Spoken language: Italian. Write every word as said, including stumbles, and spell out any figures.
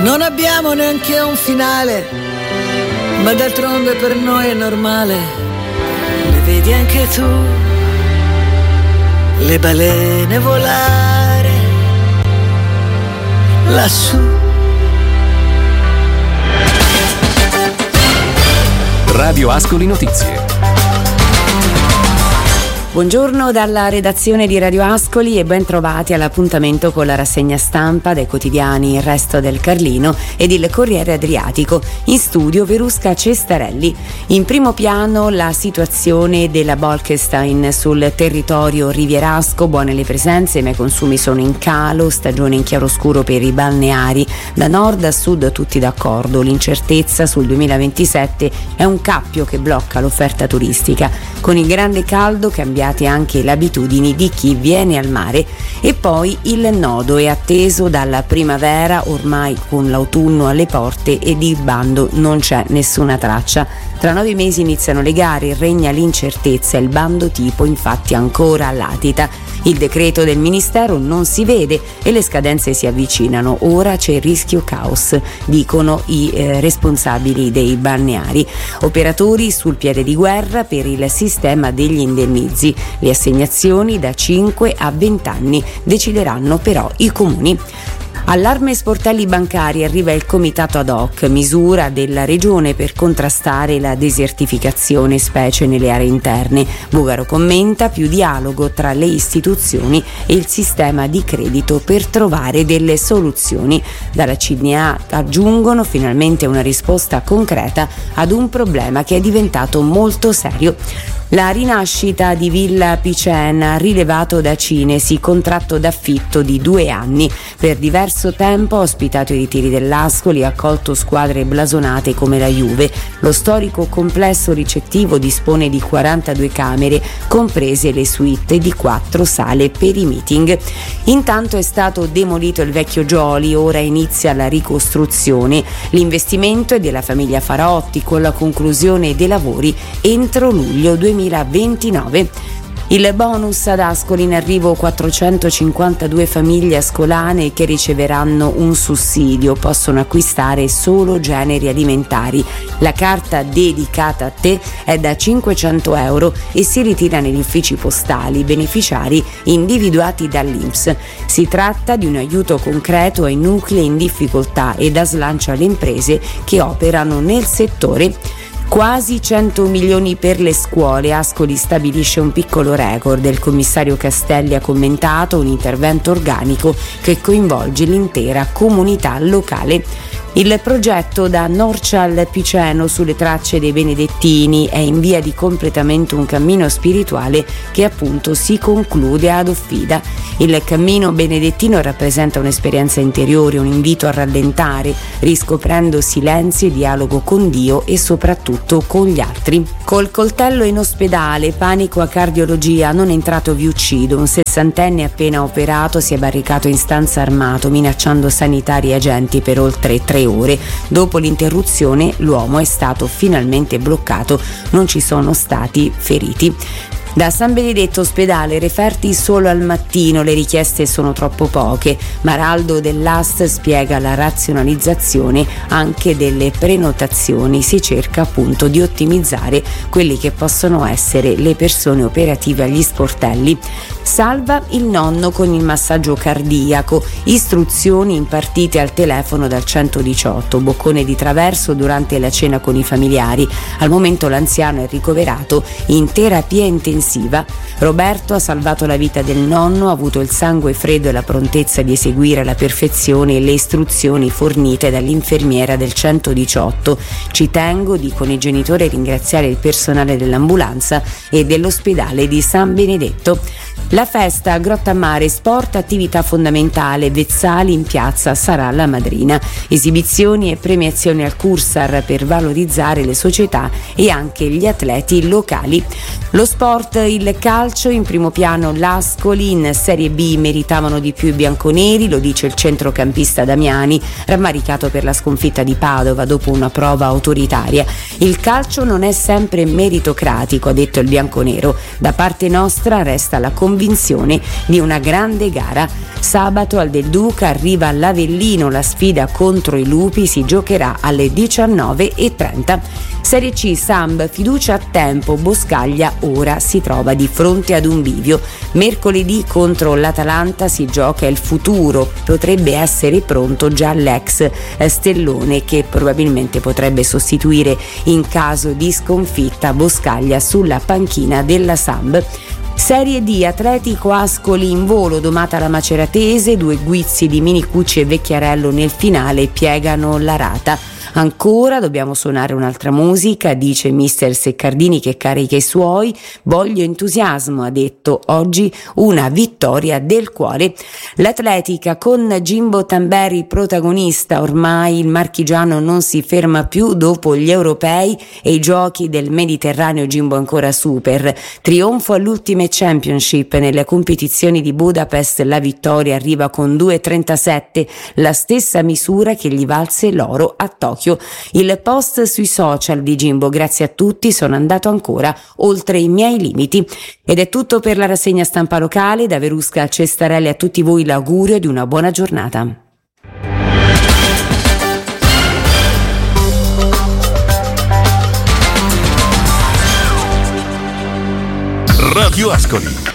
Non abbiamo neanche un finale, ma d'altronde per noi è normale. Le vedi anche tu, le balene volare lassù. Radio Ascoli Notizie. Buongiorno dalla redazione di Radio Ascoli e ben trovati all'appuntamento con la rassegna stampa dei quotidiani Il Resto del Carlino ed il Corriere Adriatico. In studio Verusca Cestarelli. In primo piano la situazione della Bolkestein sul territorio rivierasco. Buone le presenze, ma i consumi sono in calo, stagione in chiaroscuro per i balneari. Da nord a sud tutti d'accordo, l'incertezza sul duemilaventisette è un cappio che blocca l'offerta turistica. Con il grande caldo cambiate anche le abitudini di chi viene al mare. E poi il nodo è atteso dalla primavera, ormai con l'autunno alle porte e di bando non c'è nessuna traccia. Tra nove mesi iniziano le gare, regna l'incertezza, il bando tipo infatti ancora latita. Il decreto del Ministero non si vede e le scadenze si avvicinano. Ora c'è il rischio caos, dicono i eh, responsabili dei balneari. Operatori sul piede di guerra per il sistema degli indennizi. Le assegnazioni da cinque a venti anni decideranno però i comuni. Allarme sportelli bancari, arriva il comitato ad hoc, misura della regione per contrastare la desertificazione, specie nelle aree interne. Bugaro commenta: più dialogo tra le istituzioni e il sistema di credito per trovare delle soluzioni. Dalla C N A aggiungono finalmente una risposta concreta ad un problema che è diventato molto serio. La rinascita di Villa Picena, rilevato da Cinesi, contratto d'affitto di due anni. Per diverso tempo ha ospitato i ritiri dell'Ascoli e accolto squadre blasonate come la Juve. Lo storico complesso ricettivo dispone di quarantadue camere, comprese le suite di quattro sale per i meeting. Intanto è stato demolito il vecchio Gioli, ora inizia la ricostruzione. L'investimento è della famiglia Faraotti con la conclusione dei lavori entro luglio duemilaventinove. Il bonus ad Ascoli, in arrivo quattrocentocinquantadue famiglie ascolane che riceveranno un sussidio, possono acquistare solo generi alimentari. La carta dedicata a te è da cinquecento euro e si ritira negli uffici postali, beneficiari individuati dall'I N P S. Si tratta di un aiuto concreto ai nuclei in difficoltà e dà slancio alle imprese che operano nel settore. Quasi cento milioni per le scuole. Ascoli stabilisce un piccolo record. Il commissario Castelli ha commentato un intervento organico che coinvolge l'intera comunità locale. Il progetto da Norcia al Piceno sulle tracce dei Benedettini è in via di completamento un cammino spirituale che appunto si conclude ad Offida. Il cammino benedettino rappresenta un'esperienza interiore, un invito a rallentare, riscoprendo silenzio e dialogo con Dio e soprattutto con gli altri. Col coltello in ospedale, panico a cardiologia, non entrato vi uccido. Un sessantenne appena operato si è barricato in stanza armato, minacciando sanitari e agenti per oltre tre ore. Dopo l'interruzione l'uomo è stato finalmente bloccato, non ci sono stati feriti. Da San Benedetto ospedale, referti solo al mattino, le richieste sono troppo poche. Maraldo dell'A S T spiega la razionalizzazione anche delle prenotazioni, si cerca appunto di ottimizzare quelli che possono essere le persone operative agli sportelli. Salva il nonno con il massaggio cardiaco, istruzioni impartite al telefono dal centodiciotto, boccone di traverso durante la cena con i familiari. Al momento l'anziano è ricoverato in terapia intensiva. Roberto ha salvato la vita del nonno, ha avuto il sangue freddo e la prontezza di eseguire alla perfezione le istruzioni fornite dall'infermiera del centodiciotto. Ci tengo, dicono i genitori, a ringraziare il personale dell'ambulanza e dell'ospedale di San Benedetto. La festa a Grottammare, sport, attività fondamentale, Vezzali in piazza sarà la madrina. Esibizioni e premiazioni al Cursar per valorizzare le società e anche gli atleti locali. Lo sport, il calcio, in primo piano l'Ascoli, in Serie B meritavano di più i bianconeri, lo dice il centrocampista Damiani, rammaricato per la sconfitta di Padova dopo una prova autoritaria. Il calcio non è sempre meritocratico, ha detto il bianconero. Da parte nostra resta la convinzione convinzione di una grande gara. Sabato al Del Duca arriva l'Avellino, la sfida contro i Lupi si giocherà alle diciannove e trenta. Serie C, Samb, fiducia a tempo, Boscaglia ora si trova di fronte ad un bivio. Mercoledì contro l'Atalanta si gioca il futuro, potrebbe essere pronto già l'ex stellone che probabilmente potrebbe sostituire in caso di sconfitta Boscaglia sulla panchina della Samb. Serie D, Atletico Ascoli in volo, domata la Maceratese, due guizzi di Minicucci e Vecchiarello nel finale piegano la rata. Ancora dobbiamo suonare un'altra musica, dice mister Seccardini che carica i suoi, voglio entusiasmo, ha detto, oggi una vittoria del cuore. L'Atletica con Jimbo Tamberi protagonista, ormai il marchigiano non si ferma più dopo gli europei e i giochi del Mediterraneo, Jimbo ancora super, trionfo all'Ultimate Championship nelle competizioni di Budapest, la vittoria arriva con due trentasette, la stessa misura che gli valse l'oro a Tokyo. Il post sui social di Jimbo, grazie a tutti, sono andato ancora oltre i miei limiti. Ed è tutto per la rassegna stampa locale. Da Verusca a Cestarelli a tutti voi l'augurio di una buona giornata. Radio Ascoli